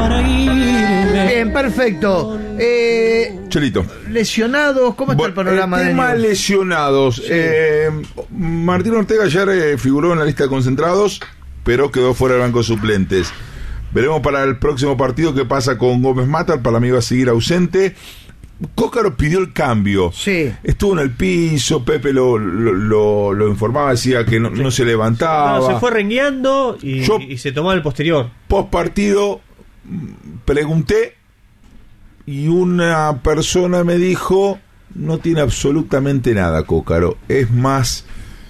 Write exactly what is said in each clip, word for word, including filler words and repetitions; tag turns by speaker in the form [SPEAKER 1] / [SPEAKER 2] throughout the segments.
[SPEAKER 1] para irme.
[SPEAKER 2] Bien, perfecto. Eh,
[SPEAKER 3] Chelito.
[SPEAKER 2] Lesionados, ¿cómo está
[SPEAKER 3] Bueno,
[SPEAKER 2] el panorama
[SPEAKER 3] el
[SPEAKER 2] de
[SPEAKER 3] tema
[SPEAKER 2] Newell's?
[SPEAKER 3] lesionados.
[SPEAKER 2] Sí.
[SPEAKER 3] Eh, Martín Ortega ayer eh, figuró en la lista de concentrados, pero quedó fuera del banco de suplentes. Veremos para el próximo partido qué pasa con Gómez Matar. Para mí va a seguir ausente. Cócaro pidió el cambio.
[SPEAKER 2] Sí.
[SPEAKER 3] Estuvo en el piso, Pepe lo, lo, lo, lo informaba, decía que no, no se levantaba.
[SPEAKER 4] No, se fue rengueando y,
[SPEAKER 3] Yo-
[SPEAKER 4] y se tomó el posterior.
[SPEAKER 3] Post partido pregunté y una persona me dijo: no tiene absolutamente nada Cócaro, es más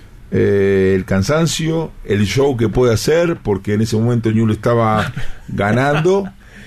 [SPEAKER 3] eh, el cansancio, el show que puede hacer, porque en ese momento Newell's estaba ganando.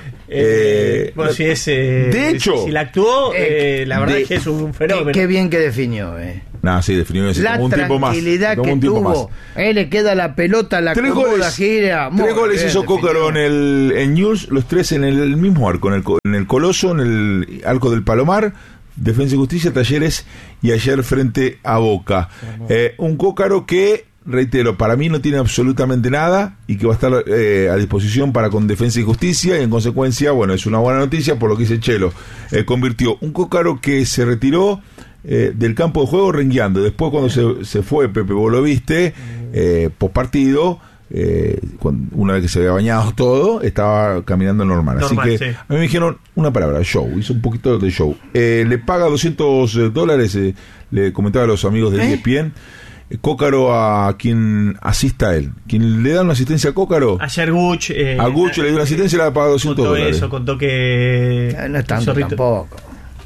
[SPEAKER 4] Eh,
[SPEAKER 3] Eh,
[SPEAKER 4] bueno, si es, eh,
[SPEAKER 3] de hecho,
[SPEAKER 4] si la actuó,
[SPEAKER 2] eh,
[SPEAKER 4] eh, la verdad
[SPEAKER 3] de-
[SPEAKER 4] es que es un
[SPEAKER 2] Qué,
[SPEAKER 4] fenómeno.
[SPEAKER 2] qué bien que definió, eh.
[SPEAKER 3] Nada, sí, definitivamente
[SPEAKER 2] La
[SPEAKER 3] como un tiempo más.
[SPEAKER 2] tranquilidad
[SPEAKER 3] como
[SPEAKER 2] que
[SPEAKER 3] un tiempo
[SPEAKER 2] tuvo.
[SPEAKER 3] más.
[SPEAKER 2] Eh, le queda la pelota, la
[SPEAKER 3] Tres
[SPEAKER 2] acomoda,
[SPEAKER 3] goles,
[SPEAKER 2] gira. Muy
[SPEAKER 3] tres goles
[SPEAKER 2] bien
[SPEAKER 3] hizo Cócaro en
[SPEAKER 2] definió.
[SPEAKER 3] el en Newell's, los tres en el mismo arco, en el, co- en el Coloso, en el arco del Palomar, Defensa y Justicia, Talleres, y ayer frente a Boca. Eh, un Cócaro que, reitero, para mí no tiene absolutamente nada y que va a estar eh, a disposición para con Defensa y Justicia, y en consecuencia, bueno, es una buena noticia por lo que dice Chelo. Eh, convirtió un Cócaro que se retiró eh, del campo de juego rengueando. Después, cuando se, se fue Pepe, vos lo viste, eh, post partido, eh, cuando- una vez que se había bañado todo, estaba caminando normal.
[SPEAKER 4] Normal,
[SPEAKER 3] Así que
[SPEAKER 4] sí.
[SPEAKER 3] a mí me dijeron una palabra: show. Hizo un poquito de show. Eh, le paga doscientos dólares, eh, le comentaba a los amigos de
[SPEAKER 2] ¿Eh?
[SPEAKER 3] E S P N. eh, Cócaro a quien asista a él. Quien le da una asistencia a Cócaro,
[SPEAKER 4] Ayer Guch, eh,
[SPEAKER 3] a Gucci le dio una asistencia y le paga doscientos
[SPEAKER 4] contó
[SPEAKER 3] dólares.
[SPEAKER 4] eso, contó que
[SPEAKER 2] Eh, No es tanto
[SPEAKER 4] Zorrito-
[SPEAKER 2] tampoco.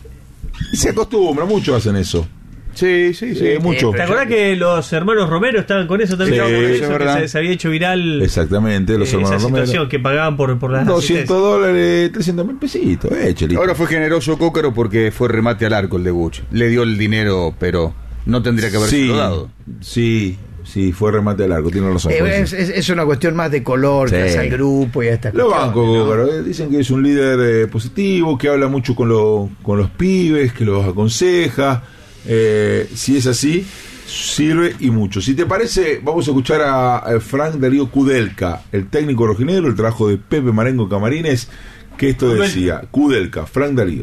[SPEAKER 3] Y se acostumbra, muchos hacen eso.
[SPEAKER 5] Sí, sí, sí.
[SPEAKER 3] Eh, mucho.
[SPEAKER 4] ¿Te acordás que los hermanos Romero estaban con eso también?
[SPEAKER 3] Sí,
[SPEAKER 4] Estaban con
[SPEAKER 3] eso
[SPEAKER 4] eso,
[SPEAKER 5] es
[SPEAKER 4] que
[SPEAKER 5] verdad.
[SPEAKER 4] se, se había hecho viral
[SPEAKER 3] Exactamente, los
[SPEAKER 4] eh,
[SPEAKER 3] hermanos
[SPEAKER 4] esa
[SPEAKER 3] Romero.
[SPEAKER 4] situación que pagaban por, por las
[SPEAKER 3] doscientos dólares, trescientos mil pesitos, eh, Chelito.
[SPEAKER 5] Ahora fue generoso Cócaro porque fue remate al arco el de Gucci. Le dio el dinero, pero no tendría que haberse
[SPEAKER 3] sí,
[SPEAKER 5] dado.
[SPEAKER 3] sí, sí, fue remate de largo, tiene razón.
[SPEAKER 2] Eh,
[SPEAKER 3] Juanse.
[SPEAKER 2] es, es- es una cuestión más de color,
[SPEAKER 3] Sí.
[SPEAKER 2] que hace al grupo y a estas
[SPEAKER 3] Lo
[SPEAKER 2] cuestiones,
[SPEAKER 3] banco,
[SPEAKER 2] ¿no?
[SPEAKER 3] Cócaro. eh, Dicen que es un líder eh, positivo, que habla mucho con, lo- con los pibes, que los aconseja. Eh, si es así, sirve y mucho. Si te parece, vamos a escuchar a, a Frank Darío Kudelka, el técnico rojinegro, el trabajo de Pepe Marengo Camarines, que esto decía. Kudelka, Frank Darío.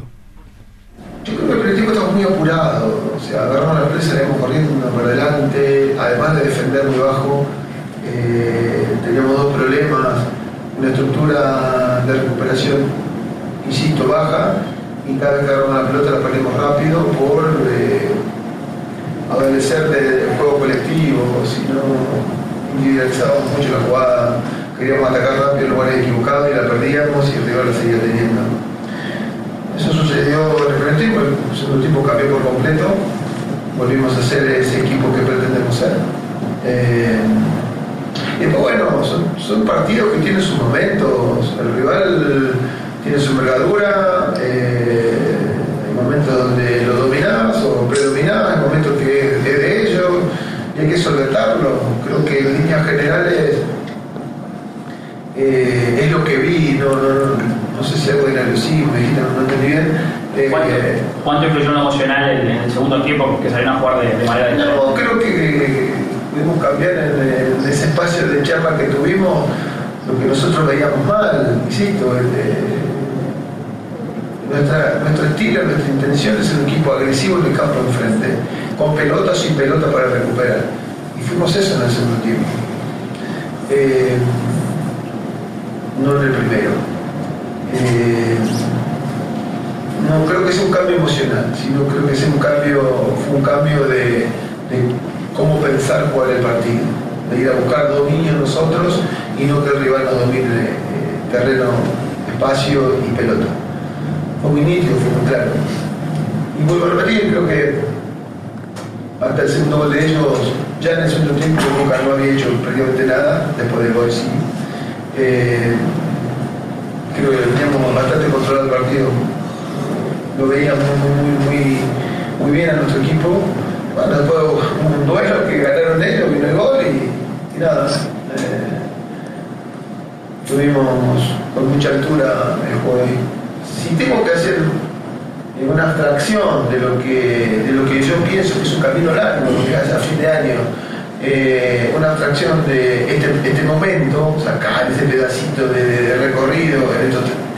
[SPEAKER 6] Yo creo que el periodismo está muy apurado, o sea, agarramos la presa, íbamos corriendo por delante, además de defender muy bajo, eh, teníamos dos problemas, una estructura de recuperación, insisto, baja, y cada vez que agarramos la pelota la perdemos rápido por eh, adolecer del juego colectivo, si no individualizábamos mucho la jugada, queríamos atacar rápido en lugares equivocados y la perdíamos y el rival la seguía teniendo. Eso sucedió en el primer tiempo, el segundo tiempo cambió por completo, volvimos a ser ese equipo que pretendemos ser. Eh, y después, bueno, son, son partidos que tienen sus momentos, el rival tiene su envergadura, eh, hay momentos donde lo dominás o predominás, hay momentos que es de ellos y hay que solventarlo. Creo que en líneas generales eh, es lo que vi, no, no, no, no sé si algo de nerviosismo, no, no entendí bien. Eh,
[SPEAKER 7] ¿Cuánto, ¿Cuánto influyó en lo emocional en, en el segundo tiempo que salieron a jugar de, de manera diferente?
[SPEAKER 6] No, creo que pudimos cambiar en, en ese espacio de charla que tuvimos lo que nosotros veíamos mal, insisto, el, eh, nuestra, nuestro estilo, nuestra intención es ser un equipo agresivo en el campo enfrente, con pelota o sin pelota para recuperar. Y fuimos eso en el segundo tiempo. Eh, no en el primero. Eh, no creo que sea un cambio emocional, sino creo que sea un cambio, fue un cambio de, de cómo pensar jugar el partido, de ir a buscar dominio nosotros y no que el rival nos domine eh, terreno, espacio y pelota. Fue muy nítido, fue muy claro. Y vuelvo a repetir, creo que hasta el segundo gol de ellos, ya en el segundo tiempo Boca no había hecho prácticamente nada, después del gol sí. Eh, creo que teníamos bastante controlado el partido. Lo veíamos muy, muy, muy, muy bien a nuestro equipo. Bueno, después hubo un duelo que ganaron ellos, vino el gol y, y nada. Eh, tuvimos con mucha altura el juego ahí. Si tengo que hacer una abstracción de lo que, de lo que yo pienso que es un camino largo, lo que hace a fin de año, eh, una abstracción de este, este momento, sacar ese pedacito de, de recorrido en estos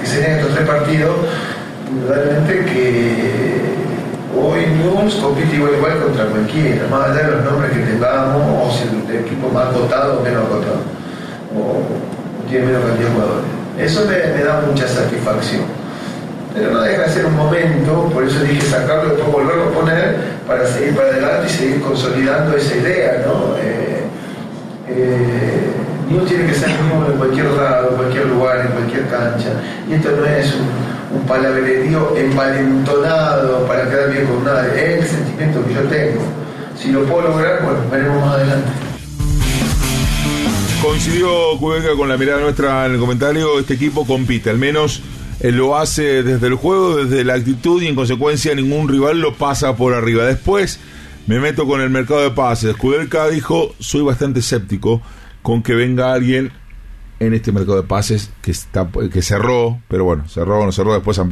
[SPEAKER 6] tres partidos, indudablemente que hoy Newell's compite igual igual contra cualquiera, más allá de los nombres que tengamos, o si el equipo más acotado o menos acotado, o tiene menos cantidad de jugadores. Eso me, me da mucha satisfacción. Pero no deja de ser un momento, por eso dije sacarlo y después volverlo a poner para seguir para adelante y seguir consolidando esa idea, ¿no? Eh, eh, Newell's tiene que ser Newell's en cualquier lado, en cualquier lugar, en cualquier cancha. Y esto no es un, un palabrerío envalentonado para quedar bien con nadie, es el sentimiento que yo tengo. Si lo puedo lograr, bueno, veremos más adelante.
[SPEAKER 3] Coincidió Cuenca con la mirada nuestra en el comentario. Este equipo compite, al menos él lo hace desde el juego, desde la actitud, y en consecuencia ningún rival lo pasa por arriba. Después me meto con el mercado de pases. Kudelka dijo: soy bastante escéptico con que venga alguien en este mercado de pases que está que cerró, pero bueno, cerró o no cerró, después amplió.